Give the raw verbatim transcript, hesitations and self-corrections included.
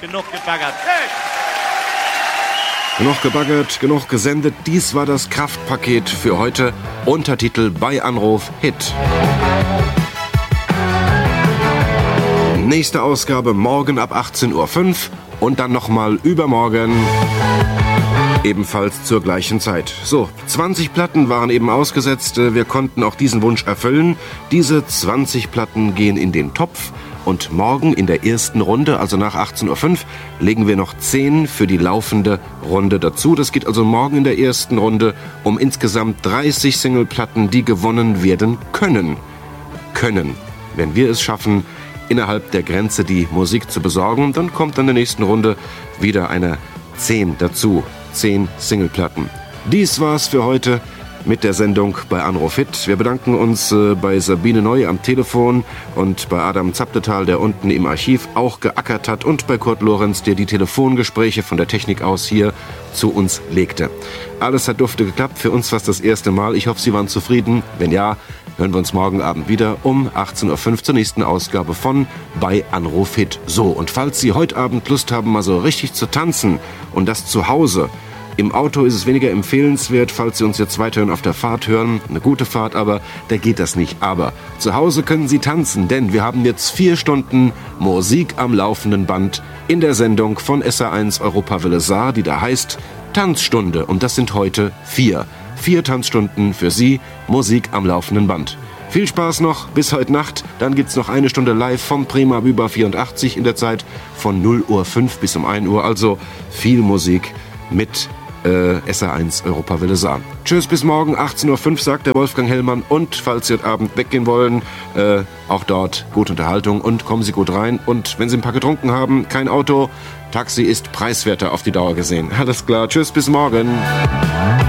genug gebaggert. Hey! Genug gebaggert, genug gesendet. Dies war das Kraftpaket für heute. Untertitel bei Anruf Hit. Nächste Ausgabe morgen ab achtzehn Uhr fünf und dann nochmal übermorgen ebenfalls zur gleichen Zeit. So, zwanzig Platten waren eben ausgesetzt. Wir konnten auch diesen Wunsch erfüllen. Diese zwanzig Platten gehen in den Topf. Und morgen in der ersten Runde, also nach achtzehn Uhr fünf, legen wir noch zehn für die laufende Runde dazu. Das geht also morgen in der ersten Runde um insgesamt dreißig Singleplatten, die gewonnen werden können. Können. Wenn wir es schaffen, innerhalb der Grenze die Musik zu besorgen, dann kommt in der nächsten Runde wieder eine zehn dazu. zehn Singleplatten. Dies war's für heute mit der Sendung bei Anruf Hit. Wir bedanken uns äh, bei Sabine Neu am Telefon und bei Adam Zaptetal, der unten im Archiv auch geackert hat, und bei Kurt Lorenz, der die Telefongespräche von der Technik aus hier zu uns legte. Alles hat dufte geklappt. Für uns war es das erste Mal. Ich hoffe, Sie waren zufrieden. Wenn ja, hören wir uns morgen Abend wieder um achtzehn Uhr fünf zur nächsten Ausgabe von bei Anruf Hit. So, und falls Sie heute Abend Lust haben, mal so richtig zu tanzen und das zu Hause. Im Auto ist es weniger empfehlenswert, falls Sie uns jetzt weiterhin auf der Fahrt hören. Eine gute Fahrt, aber da geht das nicht. Aber zu Hause können Sie tanzen, denn wir haben jetzt vier Stunden Musik am laufenden Band in der Sendung von S R eins Europawelle Saar, die da heißt Tanzstunde. Und das sind heute vier. Vier Tanzstunden für Sie, Musik am laufenden Band. Viel Spaß noch bis heute Nacht. Dann gibt's noch eine Stunde live vom Prima Büber vierundachtzig in der Zeit von null Uhr fünf bis um ein Uhr. Also viel Musik mit Äh, S R eins Europawelle Saar. Tschüss, bis morgen, achtzehn Uhr fünf, sagt der Wolfgang Hellmann. Und falls Sie heute Abend weggehen wollen, äh, auch dort gute Unterhaltung und kommen Sie gut rein. Und wenn Sie ein paar getrunken haben, kein Auto, Taxi ist preiswerter auf die Dauer gesehen. Alles klar, tschüss, bis morgen.